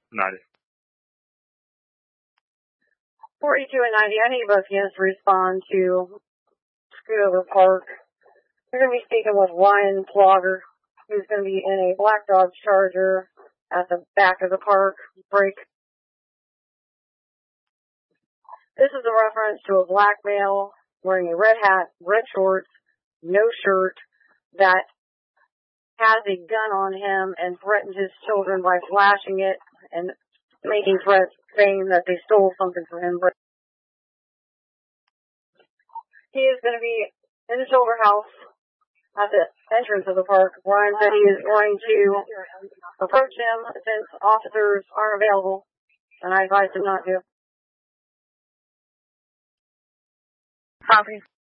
90. 42 and 90, I need both units to respond to Schoonover Park. We're going to be speaking with Ryan Plogger, who's going to be in a Black Dog Charger at the back of the park break. This is a reference to a black male wearing a red hat, red shorts, no shirt, that has a gun on him and threatened his children by flashing it and making threats saying that they stole something from him. But he is going to be in the shoulder house at the entrance of the park. Ryan said he is going to approach him since officers aren't available, and I advised him not to. Copy.